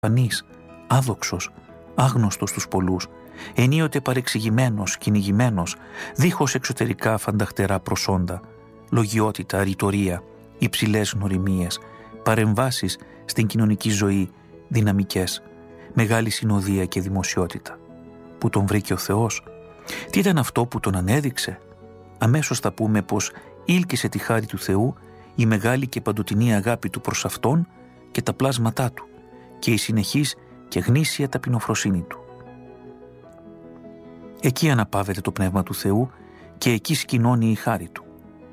Πανής, άδοξος, άγνωστος στους πολλούς, ενίοτε παρεξηγημένος, κυνηγημένος, δίχως εξωτερικά φανταχτερά προσόντα, λογιότητα, ρητορία, υψηλές γνωριμίες, παρεμβάσεις στην κοινωνική ζωή, δυναμικές, μεγάλη συνοδεία και δημοσιότητα. Που τον βρήκε ο Θεός? Τι ήταν αυτό που τον ανέδειξε? Αμέσως θα πούμε πως ήλκησε τη χάρη του Θεού η μεγάλη και παντοτινή αγάπη του προς Αυτόν και τα πλάσματά του και η συνεχής και γνήσια ταπεινοφροσύνη του. Εκεί αναπαύεται το Πνεύμα του Θεού και εκεί σκηνώνει η χάρη του.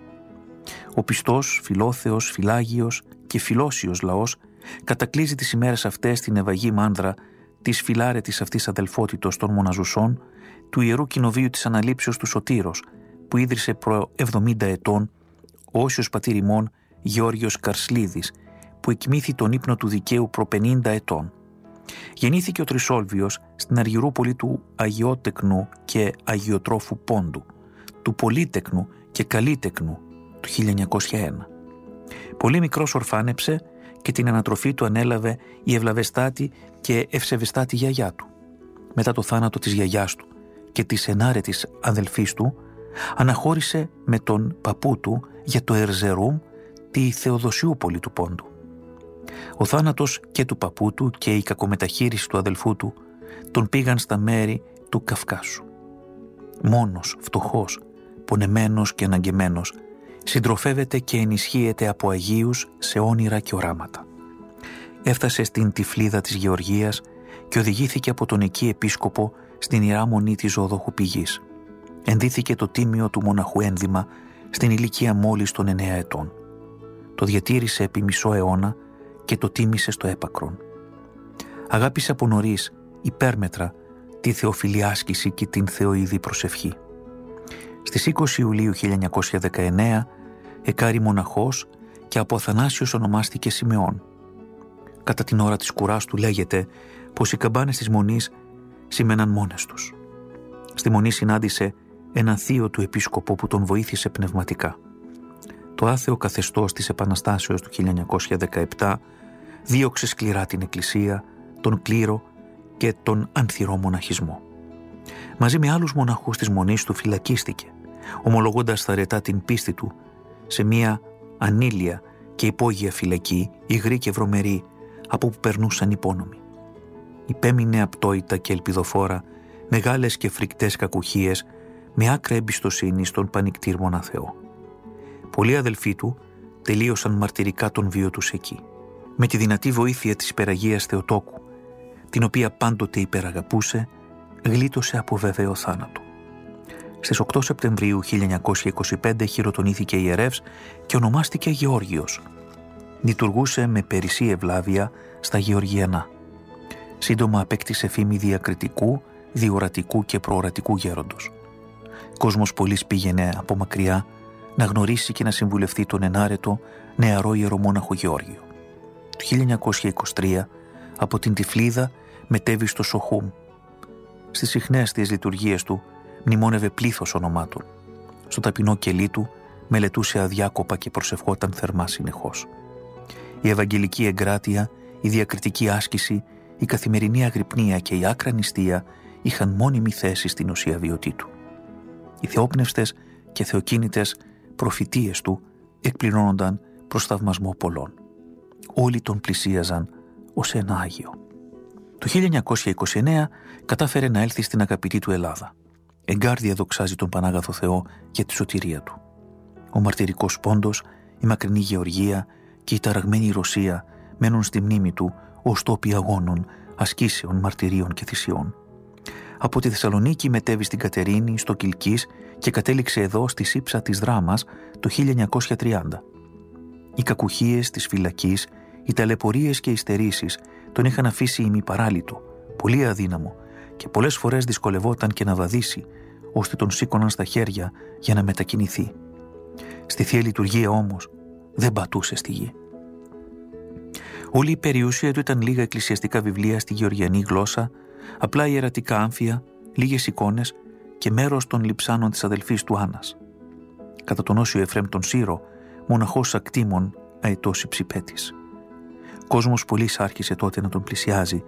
Ο πιστός, φιλόθεος, φιλάγιος και φιλόσιος λαός κατακλείζει τις ημέρες αυτές την ευαγή μάνδρα της φιλάρετης αυτής αδελφότητος των μοναζουσών του Ιερού Κοινοβίου της Αναλήψεως του Σωτήρος, που ίδρυσε προ 70 ετών ο Όσιος Πατήρ ημών Γεώργιος Καρσλίδης, που εκοιμήθη τον ύπνο του δικαίου προ 50 ετών. Γεννήθηκε ο Τρισόλβιος στην Αργυρούπολη του Αγιότεκνου και Αγιοτρόφου Πόντου, του Πολύτεκνου και Καλύτεκνου του 1901. Πολύ μικρός ορφάνεψε και την ανατροφή του ανέλαβε η ευλαβεστάτη και ευσεβεστάτη γιαγιά του. Μετά το θάνατο της γιαγιάς του και της ενάρετης αδελφής του, αναχώρησε με τον παππού του για το Ερζερούμ τη Θεοδοσιούπολη του Πόντου. Ο θάνατος και του παππού του και η κακομεταχείριση του αδελφού του τον πήγαν στα μέρη του Καυκάσου. Μόνος, φτωχός, πονεμένος και αναγκεμένος, συντροφεύεται και ενισχύεται από Αγίους σε όνειρα και οράματα. Έφτασε στην Τυφλίδα της Γεωργίας και οδηγήθηκε από τον εκεί επίσκοπο στην Ιερά Μονή της Ζωοδόχου Πηγής. Ενδύθηκε το τίμιο του μοναχού ένδυμα στην ηλικία μόλις των 9 ετών. Το διατήρησε επί μισό αιώνα και το τίμησε στο έπακρον. Αγάπησε από νωρίς υπέρμετρα τη θεοφιλιάσκηση και την θεοειδή προσευχή. Στις 20 Ιουλίου 1919 εκάρη μοναχός και από Αθανάσιος ονομάστηκε Σιμεών. Κατά την ώρα της κουράς του λέγεται πως οι καμπάνες της Μονής σήμαιναν μόνες τους. Στη Μονή συνάντησε έναν θείο του επίσκοπο που τον βοήθησε πνευματικά. Το άθεο καθεστώς της Επαναστάσεως του 1917 δίωξε σκληρά την Εκκλησία, τον κλήρο και τον ανθυρό μοναχισμό. Μαζί με άλλους μοναχούς της Μονής του φυλακίστηκε, ομολογώντας θαρετά την πίστη του σε μια ανήλια και υπόγεια φυλακή, υγρή και βρωμερή, από που περνούσαν υπόνομοι. Υπέμεινε απτόητα και ελπιδοφόρα μεγάλες και φρικτές κακουχίες με άκρα εμπιστοσύνη στον πανικτήρμονα Θεό. Πολλοί αδελφοί του τελείωσαν μαρτυρικά τον βίο τους εκεί. Με τη δυνατή βοήθεια της υπεραγίας Θεοτόκου, την οποία πάντοτε υπεραγαπούσε, γλίτωσε από βέβαιο θάνατο. Στις 8 Σεπτεμβρίου 1925 χειροτονήθηκε ιερεύς και ονομάστηκε Γεώργιος. Λειτουργούσε με περισσή ευλάβεια στα Γεωργιανά. Σύντομα απέκτησε φήμη διακριτικού, διορατικού και προορατικού γέροντος. Κόσμος πολλής πήγαινε από μακριά να γνωρίσει και να συμβουλευτεί τον ενάρετο νεαρό ιερομόναχο Γεώργιο. Το 1923 από την Τυφλίδα μετέβη στο Σοχούμ. Στις συχνές τις λειτουργίες του μνημόνευε πλήθος ονομάτων. Στο ταπεινό κελί του μελετούσε αδιάκοπα και προσευχόταν θερμά συνεχώς. Η ευαγγελική εγκράτεια, η διακριτική άσκηση, η καθημερινή αγρυπνία και η άκρα νηστεία είχαν μόνιμη θέση στην ουσία βιωτή του. Οι θεόπνευστες και θεοκίνητες προφητείες του εκπληρώνονταν προς θαυμασμό πολλών. Όλοι τον πλησίαζαν ως ένα Άγιο. Το 1929 κατάφερε να έλθει στην αγαπητή του Ελλάδα. Εγκάρδια δοξάζει τον Πανάγαθο Θεό για τη σωτηρία του. Ο μαρτυρικός πόντος, η μακρινή Γεωργία και η ταραγμένη Ρωσία μένουν στη μνήμη του ως τόποι αγώνων, ασκήσεων, μαρτυρίων και θυσιών. Από τη Θεσσαλονίκη μετέβη στην Κατερίνη, στο Κιλκής και κατέληξε εδώ στη Σύψα της Δράμας το 1930. Οι κακουχίες της φυλακής, οι ταλαιπωρίες και οι στερήσεις τον είχαν αφήσει ημιπαράλυτο, πολύ αδύναμο και πολλές φορές δυσκολευόταν και να βαδίσει, ώστε τον σήκωναν στα χέρια για να μετακινηθεί. Στη Θεία Λειτουργία όμως δεν πατούσε στη γη. Όλη η περιουσία του ήταν λίγα εκκλησιαστικά βιβλία στη γεωργιανή γλώσσα, απλά ιερατικά άμφια, λίγες εικόνες και μέρος των λειψάνων της αδελφής του Άννας. Κατά τον Όσιο Εφραίμ τον Σύρο, μοναχός ακτήμων αετός υψηπέτης. Κόσμος πολύς άρχισε τότε να τον πλησιάζει